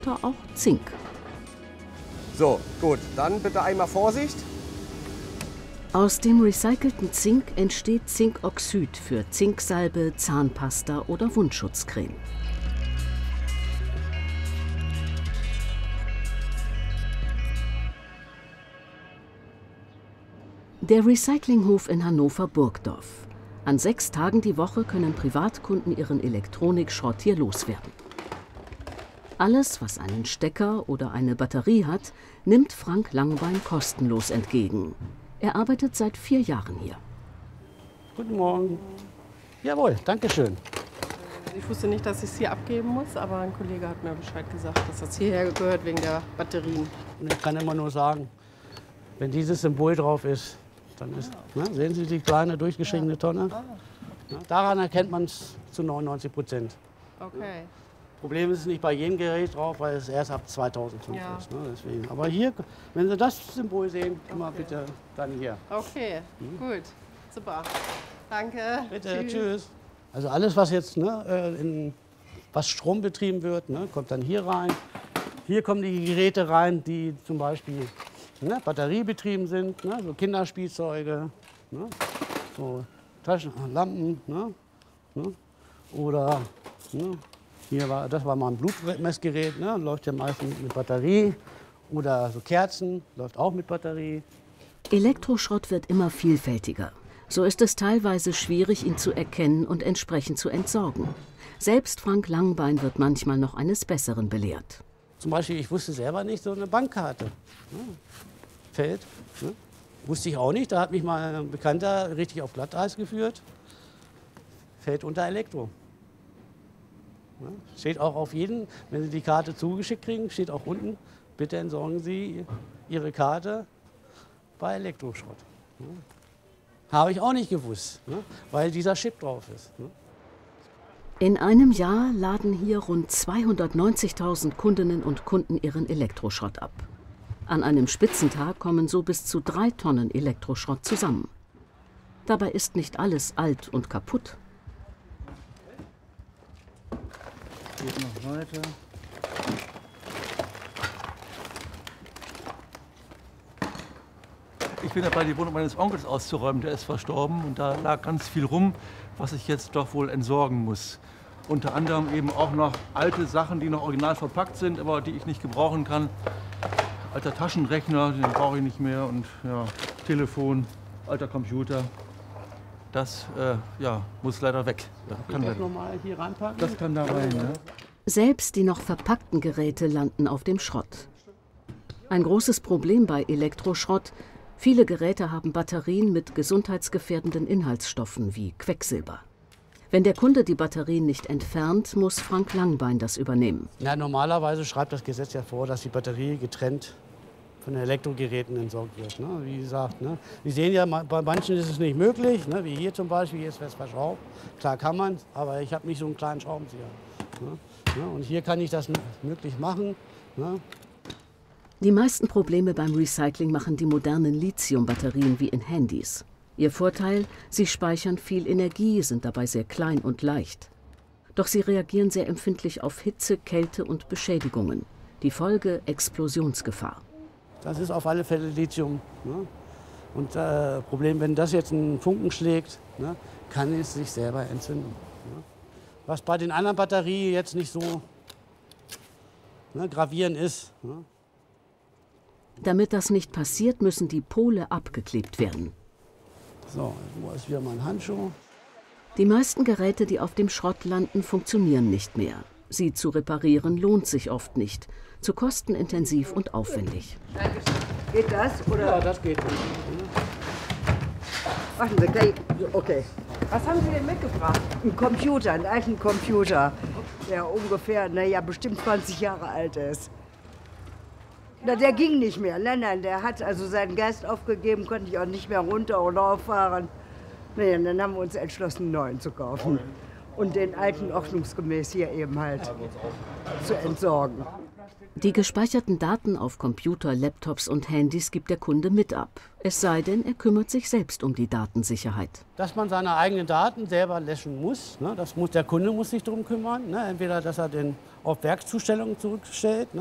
auch Zink. So, gut, dann bitte einmal Vorsicht. Aus dem recycelten Zink entsteht Zinkoxid für Zinksalbe, Zahnpasta oder Wundschutzcreme. Der Recyclinghof in Hannover-Burgdorf. An 6 Tagen die Woche können Privatkunden ihren Elektronikschrott hier loswerden. Alles, was einen Stecker oder eine Batterie hat, nimmt Frank Langbein kostenlos entgegen. Er arbeitet seit 4 Jahren hier. Guten Morgen. Jawohl, danke schön. Ich wusste nicht, dass ich es hier abgeben muss, aber ein Kollege hat mir Bescheid gesagt, dass das hierher gehört wegen der Batterien. Und ich kann immer nur sagen, wenn dieses Symbol drauf ist, dann ist, sehen Sie die kleine durchgeschriebene Tonne? Ja, daran erkennt man es zu 99%. Okay. Problem ist es nicht bei jedem Gerät drauf, weil es erst ab 2005 Ja. ist. Ne, deswegen. Aber hier, wenn Sie das Symbol sehen, immer bitte dann hier. Okay, gut, super. Danke. Bitte, tschüss. Also alles, was jetzt was Strom betrieben wird, kommt dann hier rein. Hier kommen die Geräte rein, die zum Beispiel batteriebetrieben sind, so Kinderspielzeuge, so Taschenlampen, oder das war mal ein Blutmessgerät, läuft ja meistens mit Batterie, oder so Kerzen, läuft auch mit Batterie. Elektroschrott wird immer vielfältiger. So ist es teilweise schwierig, ihn zu erkennen und entsprechend zu entsorgen. Selbst Frank Langbein wird manchmal noch eines Besseren belehrt. Zum Beispiel, ich wusste selber nicht, so eine Bankkarte fällt. Wusste ich auch nicht, da hat mich mal ein Bekannter richtig auf Glatteis geführt. Fällt unter Elektro. Steht auch auf jeden, wenn Sie die Karte zugeschickt kriegen, steht auch unten, bitte entsorgen Sie Ihre Karte bei Elektroschrott. Habe ich auch nicht gewusst, weil dieser Chip drauf ist. In einem Jahr laden hier rund 290.000 Kundinnen und Kunden ihren Elektroschrott ab. An einem Spitzentag kommen so bis zu 3 Tonnen Elektroschrott zusammen. Dabei ist nicht alles alt und kaputt. Geht noch weiter. Ich bin dabei, die Wohnung meines Onkels auszuräumen. Der ist verstorben und da lag ganz viel rum, was ich jetzt doch wohl entsorgen muss. Unter anderem eben auch noch alte Sachen, die noch original verpackt sind, aber die ich nicht gebrauchen kann. Alter Taschenrechner, den brauche ich nicht mehr, und ja, Telefon, alter Computer. Das muss leider weg. Kann das nochmal hier reinpacken? Das kann da rein, ja. Selbst die noch verpackten Geräte landen auf dem Schrott. Ein großes Problem bei Elektroschrott: viele Geräte haben Batterien mit gesundheitsgefährdenden Inhaltsstoffen wie Quecksilber. Wenn der Kunde die Batterien nicht entfernt, muss Frank Langbein das übernehmen. Ja, normalerweise schreibt das Gesetz ja vor, dass die Batterie getrennt von den Elektrogeräten entsorgt wird. Wie gesagt, Sie sehen ja, bei manchen ist es nicht möglich, wie hier zum Beispiel, hier ist fest verschraubt. Klar kann man, aber ich habe nicht so einen kleinen Schraubenzieher. Und hier kann ich das möglich machen. Die meisten Probleme beim Recycling machen die modernen Lithium-Batterien wie in Handys. Ihr Vorteil: sie speichern viel Energie, sind dabei sehr klein und leicht. Doch sie reagieren sehr empfindlich auf Hitze, Kälte und Beschädigungen. Die Folge: Explosionsgefahr. Das ist auf alle Fälle Lithium. Und Problem, wenn das jetzt einen Funken schlägt, kann es sich selber entzünden. Was bei den anderen Batterien jetzt nicht so gravierend ist. Damit das nicht passiert, müssen die Pole abgeklebt werden. So, wo ist wieder mein Handschuh? Die meisten Geräte, die auf dem Schrott landen, funktionieren nicht mehr. Sie zu reparieren lohnt sich oft nicht. Zu kostenintensiv und aufwendig. Geht das? Oder? Ja, das geht. Warten Sie, gleich. Okay. Was haben Sie denn mitgebracht? Ein Computer, einen alten Computer, der ungefähr, bestimmt 20 Jahre alt ist. Na, der ging nicht mehr. Nein, der hat also seinen Geist aufgegeben, konnte ich auch nicht mehr runter oder auffahren. Naja, dann haben wir uns entschlossen, einen neuen zu kaufen. Und den alten ordnungsgemäß hier eben halt zu entsorgen. Die gespeicherten Daten auf Computer, Laptops und Handys gibt der Kunde mit ab. Es sei denn, er kümmert sich selbst um die Datensicherheit. Dass man seine eigenen Daten selber löschen muss, der Kunde muss sich darum kümmern. Entweder, dass er den auf Werkszustellungen zurückgestellt.